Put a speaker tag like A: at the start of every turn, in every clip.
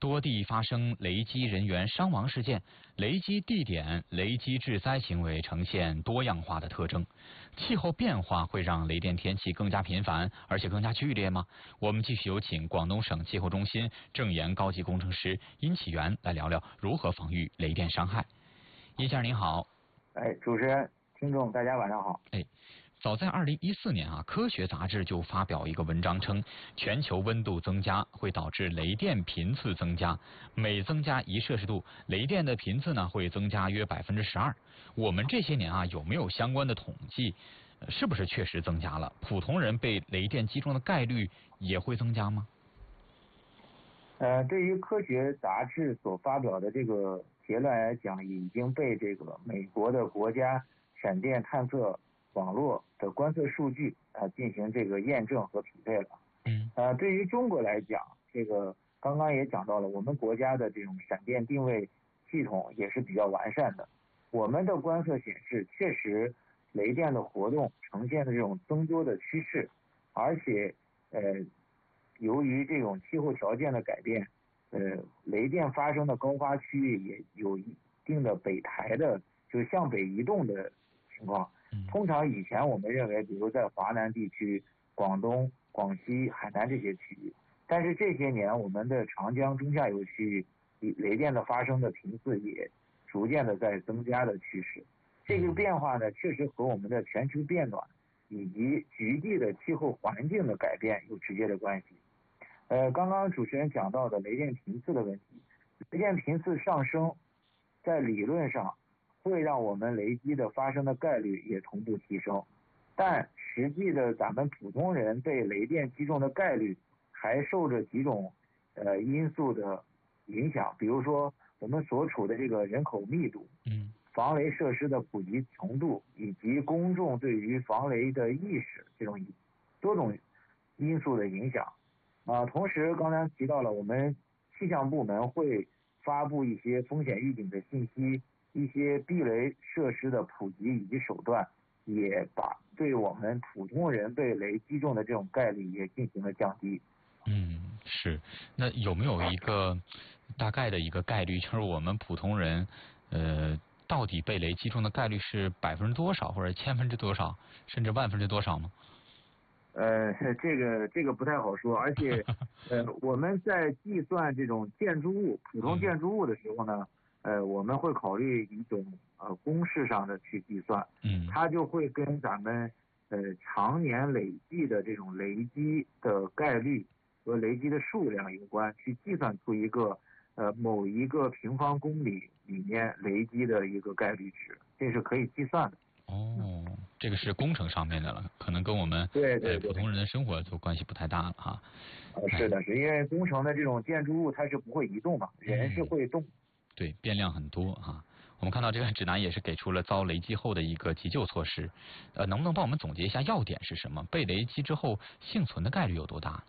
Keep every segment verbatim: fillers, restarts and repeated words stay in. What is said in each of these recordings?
A: 多地发生雷击人员伤亡事件，雷击地点、雷击致灾行为呈现多样化的特征。气候变化会让雷电天气更加频繁，而且更加剧烈吗？我们继续有请广东省气候中心正研高级工程师殷启元来聊聊如何防御雷电伤害。殷先生您好。
B: 哎，主持人、听众大家晚上好。
A: 哎。早在二零一四年啊，科学杂志就发表一个文章称，全球温度增加会导致雷电频次增加，每增加一摄氏度，雷电的频次呢会增加约百分之十二。我们这些年啊有没有相关的统计？是不是确实增加了？普通人被雷电击中的概率也会增加吗？
B: 呃，对于科学杂志所发表的这个结论来讲，已经被这个美国的国家闪电探测网络的观测数据啊、呃、进行这个验证和匹配了。
A: 嗯。
B: 呃，对于中国来讲，这个刚刚也讲到了，我们国家的这种闪电定位系统也是比较完善的。我们的观测显示，确实雷电的活动呈现的这种增多的趋势，而且呃，由于这种气候条件的改变，呃，雷电发生的高发区域也有一定的北抬的，就是向北移动的情况。通常以前我们认为，比如在华南地区、广东、广西、海南这些区域，但是这些年我们的长江中下游区域雷电的发生的频次也逐渐的在增加的趋势。这个变化呢，确实和我们的全球变暖以及局地的气候环境的改变有直接的关系。呃，刚刚主持人讲到的雷电频次的问题，雷电频次上升，在理论上会让我们雷击的发生的概率也同步提升，但实际的咱们普通人被雷电击中的概率还受着几种呃因素的影响，比如说我们所处的这个人口密度，
A: 嗯，
B: 防雷设施的普及程度，以及公众对于防雷的意识，这种多种因素的影响啊。同时刚才提到了，我们气象部门会发布一些风险预警的信息，一些避雷设施的普及以及手段，也把对我们普通人被雷击中的这种概率也进行了降低。
A: 嗯，是。那有没有一个大概的一个概率，就是我们普通人呃到底被雷击中的概率是百分之多少，或者千分之多少，甚至万分之多少吗？
B: 呃，这个这个不太好说，而且呃我们在计算这种建筑物普通建筑物的时候呢，呃我们会考虑一种呃公式上的去计算，
A: 嗯，
B: 它就会跟咱们呃常年累计的这种雷击的概率和雷击的数量有关，去计算出一个呃某一个平方公里里面雷击的一个概率值，这是可以计算的。
A: 哦，这个是工程上面的了，可能跟我们
B: 对对对
A: 普通人的生活就关系不太大了哈。
B: 呃，是的，是因为工程的这种建筑物它是不会移动嘛，人是会动。
A: 对，变量很多哈。我们看到这个指南也是给出了遭雷击后的一个急救措施，呃，能不能帮我们总结一下要点是什么？被雷击之后幸存的概率有多大？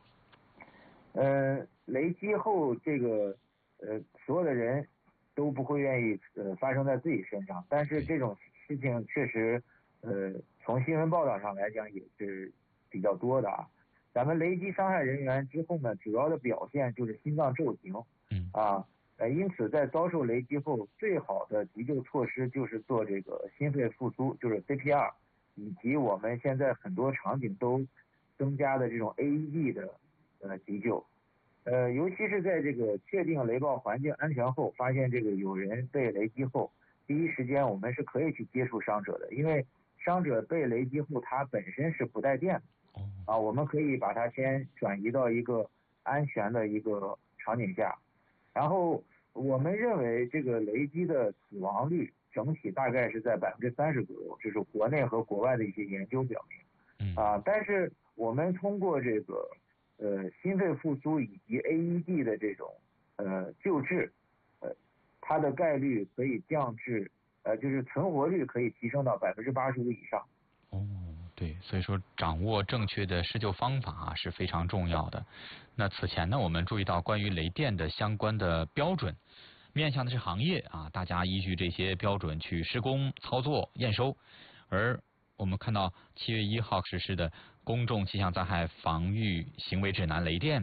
B: 呃，雷击后这个呃所有的人都不会愿意呃发生在自己身上，但是这种事情确实呃从新闻报道上来讲也是比较多的啊。咱们雷击伤害人员之后呢，主要的表现就是心脏骤停，
A: 嗯
B: 啊，呃，因此在遭受雷击后，最好的急救措施就是做这个心肺复苏，就是 C P R， 以及我们现在很多场景都增加的这种 A E D 的呃急救。呃，尤其是在这个确定雷暴环境安全后，发现这个有人被雷击后，第一时间我们是可以去接触伤者的，因为伤者被雷击后他本身是不带电的。啊，我们可以把它先转移到一个安全的一个场景下，然后我们认为这个雷击的死亡率整体大概是在百分之三十左右，这是国内和国外的一些研究表明。啊，但是我们通过这个呃心肺复苏以及 A E D 的这种呃救治，呃，它的概率可以降至呃就是存活率可以提升到百分之八十五以上。
A: 哦。对，所以说掌握正确的施救方法啊是非常重要的。那此前呢，我们注意到关于雷电的相关的标准，面向的是行业啊，大家依据这些标准去施工、操作、验收。而我们看到七月一号实施的《公众气象灾害防御行为指南》雷电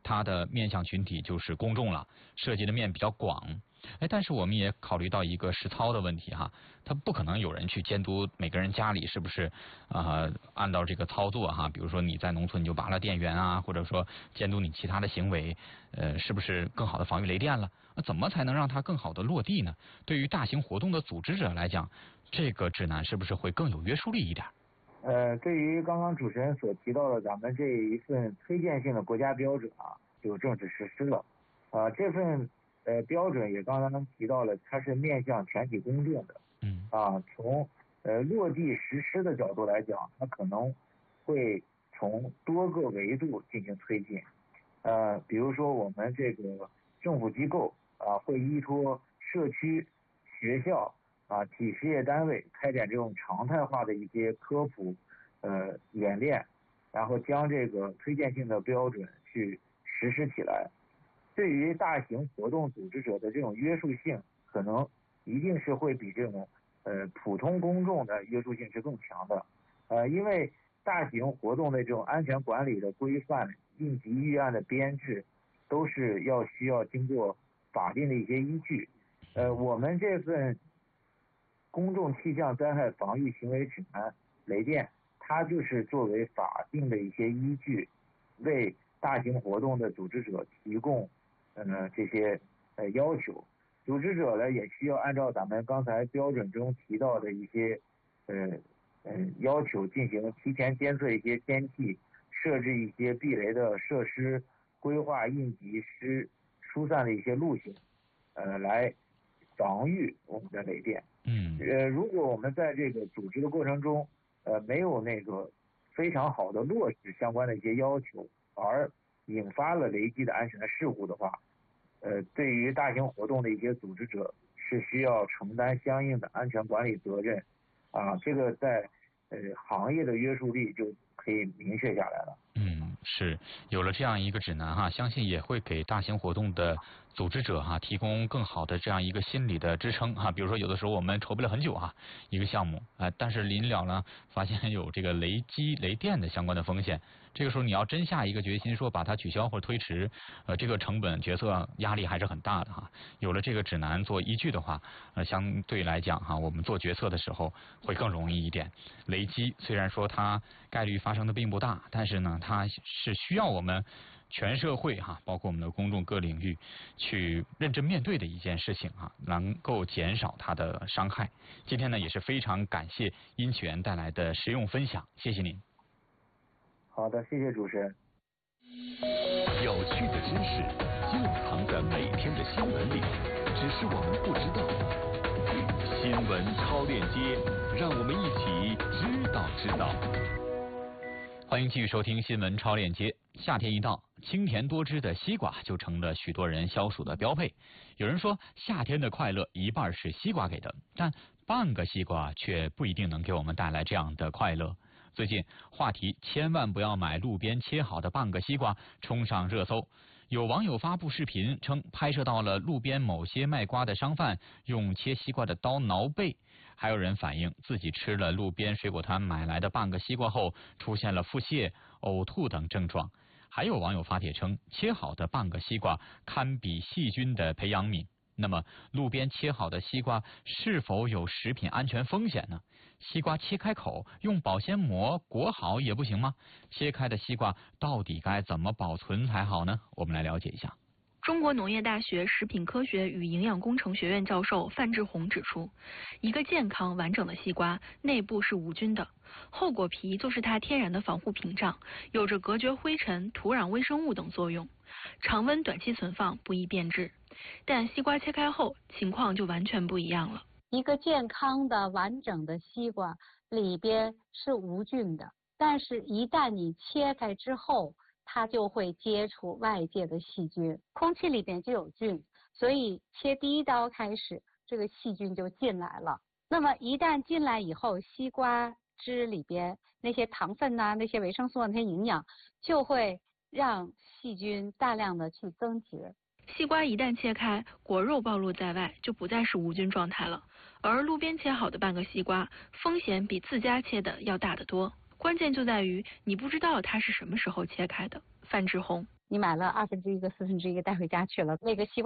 A: 它的面向群体就是公众了，涉及的面比较广。哎，但是我们也考虑到一个实操的问题哈，他不可能有人去监督每个人家里是不是啊、呃、按照这个操作哈，比如说你在农村你就拔了电源啊，或者说监督你其他的行为，呃，是不是更好的防御雷电了？那怎么才能让它更好的落地呢？对于大型活动的组织者来讲，这个指南是不是会更有约束力一点？
B: 呃，对于刚刚主持人所提到的咱们这一份推荐性的国家标准啊，就正式实施了。啊、呃，这份呃标准也刚刚提到了，它是面向全体公众的。
A: 嗯。
B: 啊，从呃落地实施的角度来讲，它可能会从多个维度进行推进。呃，比如说我们这个政府机构啊，会依托社区、学校啊、体事业单位开展这种常态化的一些科普呃演练，然后将这个推荐性的标准去实施起来。对于大型活动组织者的这种约束性，可能一定是会比这种呃普通公众的约束性是更强的。呃，因为大型活动的这种安全管理的规范、应急预案的编制，都是要需要经过法定的一些依据。呃，我们这份公众气象灾害防御行为指南雷电，它就是作为法定的一些依据，为大型活动的组织者提供呃这些呃要求。组织者呢也需要按照咱们刚才标准中提到的一些呃嗯要求进行提前监测一些天气，设置一些避雷的设施，规划应急施疏散的一些路线，呃来防御我们的雷电。
A: 嗯。
B: 呃，如果我们在这个组织的过程中，呃，没有那个非常好的落实相关的一些要求，而引发了雷击的安全的事故的话，呃，对于大型活动的一些组织者是需要承担相应的安全管理责任，啊，这个在呃行业的约束力就可以明确下来了。
A: 嗯，是有了这样一个指南哈，相信也会给大型活动的组织者哈提供更好的这样一个心理的支撑哈。比如说有的时候我们筹备了很久哈一个项目啊、呃，但是临了呢发现有这个雷击雷电的相关的风险，这个时候你要真下一个决心说把它取消或者推迟，呃，这个成本决策压力还是很大的哈。有了这个指南做依据的话，呃，相对来讲哈，我们做决策的时候会更容易一点。雷击虽然说它概率发生的并不大，但是呢，它是需要我们全社会哈，包括我们的公众各领域去认真面对的一件事情啊，能够减少它的伤害。今天呢，也是非常感谢殷启源带来的实用分享，谢谢您。
B: 好的，谢谢主持人。
C: 有趣的知识就藏在每天的新闻里，只是我们不知道。新闻超链接，让我们一起知道知道。
A: 欢迎继续收听新闻超链接。夏天一到，清甜多汁的西瓜就成了许多人消暑的标配。有人说，夏天的快乐一半是西瓜给的，但半个西瓜却不一定能给我们带来这样的快乐。最近话题千万不要买路边切好的半个西瓜冲上热搜，有网友发布视频称拍摄到了路边某些卖瓜的商贩用切西瓜的刀挠背，还有人反映自己吃了路边水果摊买来的半个西瓜后出现了腹泻、呕吐等症状。还有网友发帖称切好的半个西瓜堪比细菌的培养皿。那么路边切好的西瓜是否有食品安全风险呢？西瓜切开口用保鲜膜裹好也不行吗？切开的西瓜到底该怎么保存才好呢？我们来了解一下。
D: 中国农业大学食品科学与营养工程学院教授范志红指出，一个健康完整的西瓜内部是无菌的，后果皮就是它天然的防护屏障，有着隔绝灰尘、土壤微生物等作用，常温短期存放不易变质。但西瓜切开后情况就完全不一样了。
E: 一个健康的完整的西瓜里边是无菌的，但是一旦你切开之后，它就会接触外界的细菌，空气里边就有菌，所以切第一刀开始，这个细菌就进来了。那么一旦进来以后，西瓜汁里边那些糖分呐、啊、那些维生素、那些营养，就会让细菌大量的去增殖。
D: 西瓜一旦切开，果肉暴露在外，就不再是无菌状态了。而路边切好的半个西瓜，风险比自家切的要大得多。关键就在于你不知道它是什么时候切开的。范志红，
E: 你买了二分之一个、四分之一个带回家去了，那个西瓜。